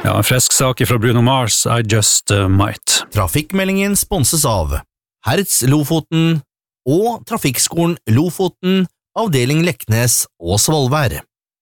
Ja, en frisk sak fra Bruno Mars, I Just Might. Trafikkmeldingen sponses av Hertz Lofoten og Trafikkskolen Lofoten, avdeling Leknes og Svolvær.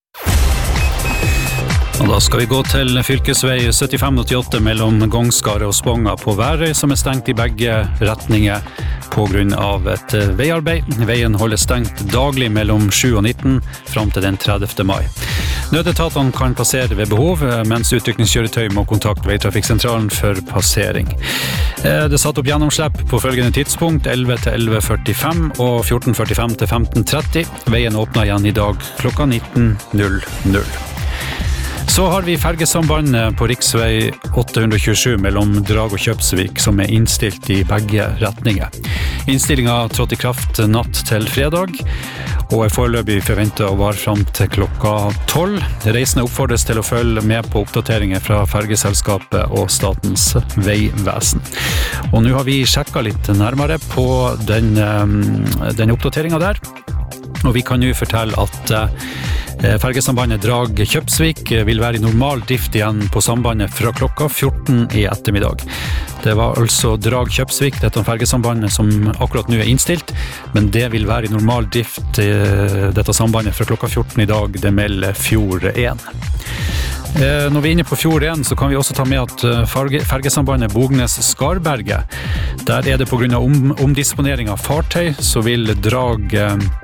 Og da skal vi gå til fylkesvei 7588 mellom Gongskaret og Sponga på Værøy, som stengt i begge retninger på grunn av et veiarbeid. Veien holder stengt daglig mellom 7 og 19 frem til den 30. mai. Nødetatene kan passere ved behov, mens utrykningskjøretøy må kontakte veitrafikksentralen for passering. Det satt opp gjennomslipp på følgende tidspunkt, 11 til 11.45 og 14.45 til 15.30. Veien åpner igjen i dag klokka 19.00. Så har vi fergesambandet på riksvei 827 mellom Drag og Kjøpsvik, som innstilt i begge retninger. Innstillingen trådte i kraft natt til fredag, og foreløpig forventet å vare frem til klokka 12. Reisende oppfordres til å følge med på oppdateringer fra fergeselskapet og Statens vegvesen. Og nå har vi sjekket litt nærmere på den oppdateringen der, og vi kan jo fortelle at fergesambandet Drag Kjøpsvik vil være i normal drift igjen på sambandet fra klokka 14 i ettermiddag. Det var altså Drag Kjøpsvik, dette fergesambandet som akkurat nå innstilt, men det vil være i normal drift dette sambandet fra klokka 14 i dag, det melder Fjord 1. Når vi inne på Fjord 1, så kan vi også ta med at fergesambandet Bognes-Skarberget, der det på grunn av omdisponering av fartøy, så vil Drag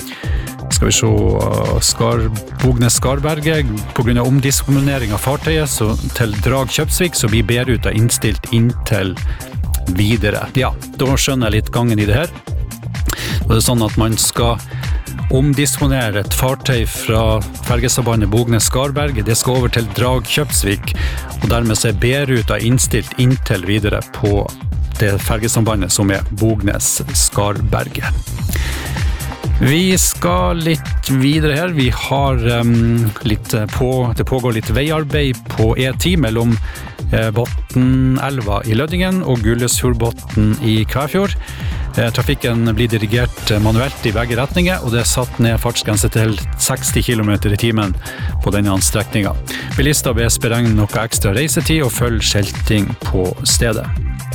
Bognes-Skarberget på grunn av omdisponering av fartøyet så til Drag Kjøpsvik, så blir B-ruta innstilt inntil videre. Ja, da skjønner jeg litt gangen i det her. Og det er sånn at man skal omdisponere et fartøy fra fergesambandet Bognes-Skarberget. Det skal over til Drag Kjøpsvik, og dermed så B-ruta innstilt inntil videre på det fergesambandet som Bognes-Skarberget. Vi skal litt videre her. Vi har det pågår litt veiarbeid på E10 mellom Botnelva i Lødingen og Gullesfjordbotn i Kvæfjord. Trafikken blir dirigert manuelt i begge retninger, og det satt ned fartsgrense til 60 km i timen på denne strekningen. Bilister bes beregne noe ekstra reisetid og følge skilting på stedet.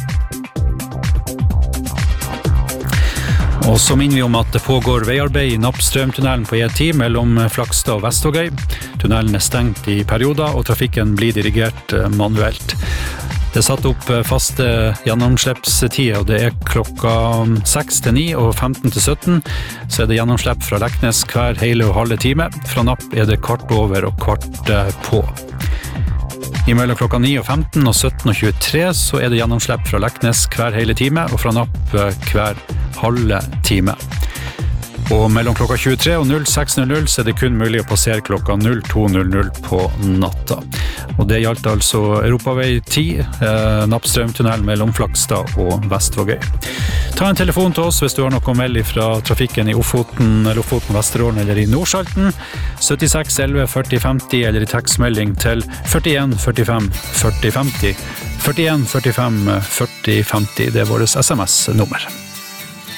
Og så minner vi om at det pågår veiarbeid i Nappstrømtunnelen på E10 mellom Flakstad og Vestvågøy. Tunnelen stengt i perioder, og trafikken blir dirigert manuelt. Det satt opp faste gjennomslippstider, og det klokka 6 til 9 og 15 til 17. Så det gjennomslipp fra Leknes hver hele og halve time. Fra Napp det kvart over og kvart på. I mellom klokka 9 og 15 og 17 og 23 så det gjennomslipp fra Leknes hver hele time, og fra Napp hver halve time. Og mellom klokka 23 og 06.00 så det kun mulig å passere klokka 02.00 på natta. Og det gjaldt altså Europavei 10, Nappstrømtunnelen mellom Flakstad og Vestvågøy. Ta en telefon til oss hvis du har noe å melde fra trafikken i Ofoten, Vesterålen eller i Nordsalten. 76 11 40 50 eller i tekstmelding til 41 45 40 50. 41 45 40 50, det vårt SMS-nummer.